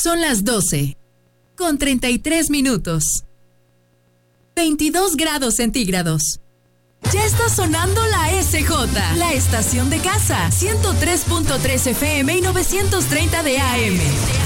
Son las 12:33. 22 grados centígrados. Ya está sonando la SJ, la estación de casa, 103.3 FM y 930 de AM.